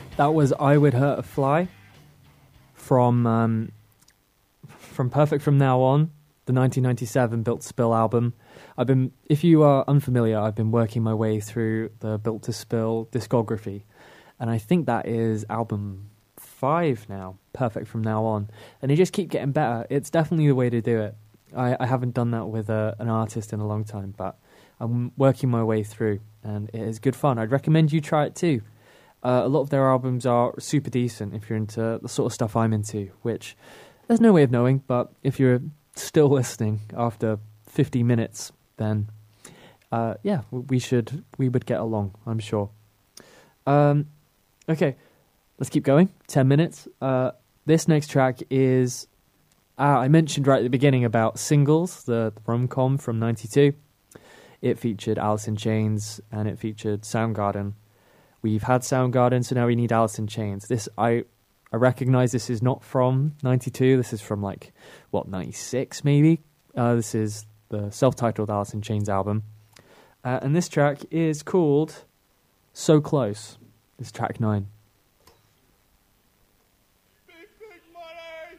That was I Would Hurt a Fly from Perfect From Now On, the 1997 Built to Spill album. If you are unfamiliar, I've been working my way through the Built to Spill discography, and I think that is album 5 now, Perfect From Now On, and they just keep getting better. It's definitely the way to do it. I haven't done that with an artist in a long time, but I'm working my way through, and it is good fun. I'd recommend you try it too. A lot of their albums are super decent if you're into the sort of stuff I'm into, which there's no way of knowing, but if you're still listening after 50 minutes, then yeah, we would get along, I'm sure. Okay, let's keep going. 10 minutes. This next track is, I mentioned right at the beginning about Singles, the rom-com from 92. It featured Alice in Chains and it featured Soundgarden. We've had Soundgarden, so now we need Alice in Chains. I recognise this is not from 92. This is from 96 maybe. This is the self-titled Alice in Chains album. And this track is called So Close. It's track 9.